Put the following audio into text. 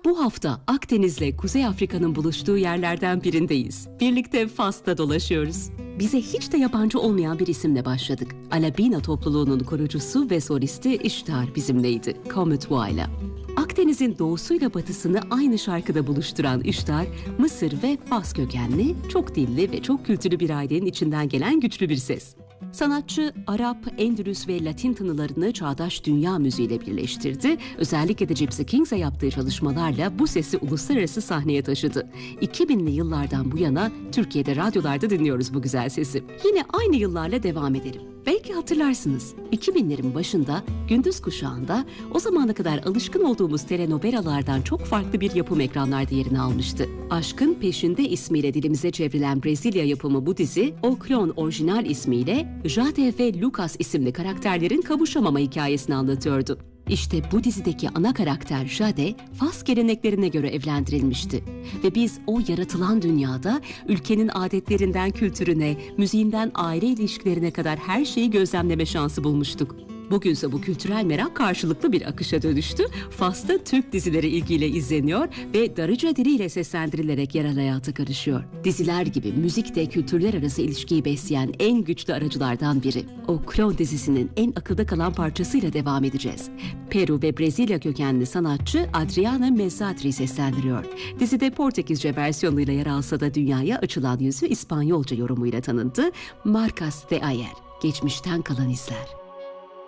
Bu hafta Akdeniz'le Kuzey Afrika'nın buluştuğu yerlerden birindeyiz. Birlikte Fas'ta dolaşıyoruz. Bize hiç de yabancı olmayan bir isimle başladık. Alabina topluluğunun kurucusu ve solisti İştar bizimleydi. Komutwa'yla. Akdeniz'in doğusuyla batısını aynı şarkıda buluşturan İştar, Mısır ve Fas kökenli, çok dilli ve çok kültürlü bir ailenin içinden gelen güçlü bir ses. Sanatçı, Arap, Endülüs ve Latin tınılarını çağdaş dünya müziğiyle birleştirdi. Özellikle de Gypsy Kings'e yaptığı çalışmalarla bu sesi uluslararası sahneye taşıdı. 2000'li yıllardan bu yana Türkiye'de radyolarda dinliyoruz bu güzel sesi. Yine aynı yıllarla devam edelim. Belki hatırlarsınız, 2000'lerin başında gündüz kuşağında o zamana kadar alışkın olduğumuz telenovelalardan çok farklı bir yapım ekranlarda yerini almıştı. Aşkın Peşinde ismiyle dilimize çevrilen Brezilya yapımı bu dizi, o klon orijinal ismiyle Jade ve Lucas isimli karakterlerin kavuşamama hikayesini anlatıyordu. İşte bu dizideki ana karakter Jade, Fas geleneklerine göre evlendirilmişti. Ve biz o yaratılan dünyada ülkenin adetlerinden kültürüne, müziğinden aile ilişkilerine kadar her şeyi gözlemleme şansı bulmuştuk. Bugünse bu kültürel merak karşılıklı bir akışa dönüştü. Fas'ta Türk dizileri ilgiyle izleniyor ve Darıca diliyle seslendirilerek yerel hayata karışıyor. Diziler gibi müzik de kültürler arası ilişkiyi besleyen en güçlü aracılardan biri. O Klon dizisinin en akılda kalan parçasıyla devam edeceğiz. Peru ve Brezilya kökenli sanatçı Adriana Mezzatri seslendiriyor. Dizide Portekizce versiyonuyla yer alsa da dünyaya açılan yüzü İspanyolca yorumuyla tanındı. Marcas de Ayer, geçmişten kalan izler.